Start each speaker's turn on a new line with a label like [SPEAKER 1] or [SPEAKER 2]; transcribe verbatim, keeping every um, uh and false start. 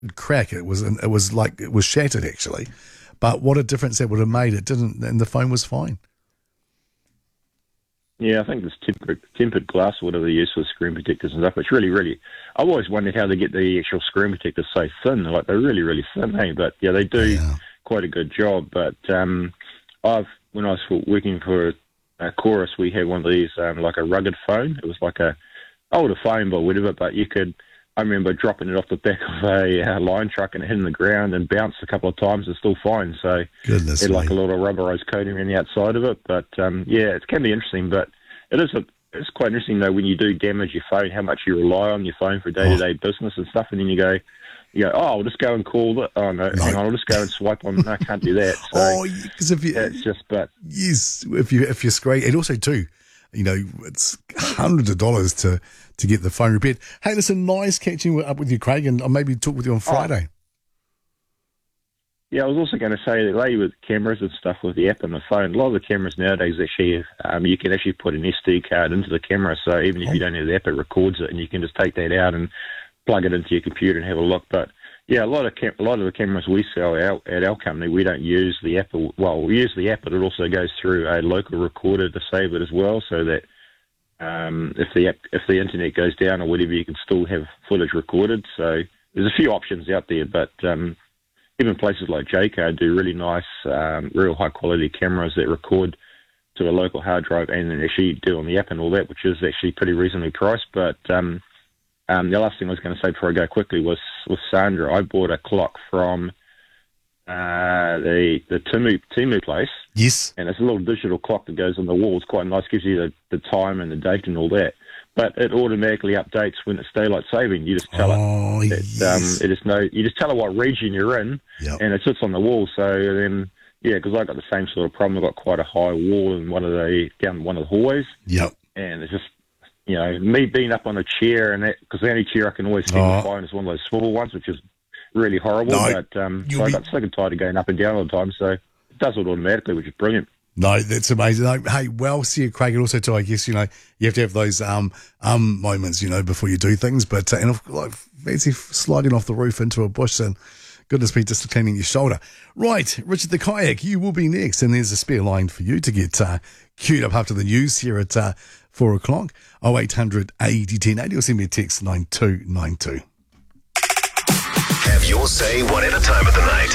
[SPEAKER 1] crack. It was it was like it was shattered actually, but what a difference that would have made. It didn't, and the phone was fine.
[SPEAKER 2] Yeah, I think this tempered, tempered glass, whatever they use for screen protectors and stuff, it's really, really, I've always wondered how they get the actual screen protectors so thin. Like, they're really, really thin, hey? But, yeah, they do yeah. quite a good job. But um, I've, when I was working for a Chorus, we had one of these, um, like a rugged phone. It was like a older phone, but whatever, but you could, I remember dropping it off the back of a uh, line truck and hitting the ground and bounced a couple of times and still fine. So
[SPEAKER 1] Goodness
[SPEAKER 2] it had like
[SPEAKER 1] me.
[SPEAKER 2] a little rubberized coating around the outside of it. But um, yeah, it can be interesting. But it is a, it's quite interesting though when you do damage your phone, how much you rely on your phone for day to day business and stuff, and then you go, you go, oh, I'll just go and call it. Oh no, no. hang on, I'll just go and swipe on. No, I can't do that. So
[SPEAKER 1] oh, because if you,
[SPEAKER 2] it's just, but
[SPEAKER 1] yes, if you if you're screen, and also too, you know, it's hundreds of dollars to. to get the phone repaired. Hey, listen, nice catching up with you, Craig, and I'll maybe talk with you on Friday.
[SPEAKER 2] Oh. Yeah, I was also going to say that lately with cameras and stuff with the app on the phone, a lot of the cameras nowadays actually, um, you can actually put an S D card into the camera, so even if oh. you don't have the app, it records it, and you can just take that out and plug it into your computer and have a look. But yeah, a lot of cam- a lot of the cameras we sell out at our company, we don't use the app. Well, we use the app, but it also goes through a local recorder to save it as well, so that Um, if the app, if the internet goes down or whatever, you can still have footage recorded. So there's a few options out there, but um, even places like Jaycar do really nice, um, real high quality cameras that record to a local hard drive and then actually do on the app and all that, which is actually pretty reasonably priced. But um, um, the last thing I was going to say before I go quickly was with Sandra. I bought a clock from uh, the the Timu, Timu place.
[SPEAKER 1] Yes.
[SPEAKER 2] And it's a little digital clock that goes on the wall. It's quite nice, gives you the, the time and the date and all that. But it automatically updates when it's daylight saving. You just tell
[SPEAKER 1] oh,
[SPEAKER 2] it. That,
[SPEAKER 1] yes.
[SPEAKER 2] um, it is no, you just tell it what region you're in,
[SPEAKER 1] yep.
[SPEAKER 2] and it sits on the wall. So then, yeah, because I've got the same sort of problem. I've got quite a high wall in one of the, down one of the hallways.
[SPEAKER 1] Yep.
[SPEAKER 2] And it's just, you know, me being up on a chair, and because the only chair I can always see oh. the phone is one of those swivel ones, which is really horrible. No, but um, so be... I got sick and tired of going up and down all the time. So it does it automatically, which is brilliant.
[SPEAKER 1] No, that's amazing. No, hey, well, see you, Craig. And also, too, I guess, you know, you have to have those um um moments, you know, before you do things. But, uh, and like, fancy sliding off the roof into a bush and goodness me, just cleaning your shoulder. Right, Richard the Kayak, you will be next. And there's a spare line for you to get uh, queued up after the news here at uh, four o'clock. oh eight hundred eighty ten eighty or send me a text nine two nine two.
[SPEAKER 3] Have your say one at a time of the night.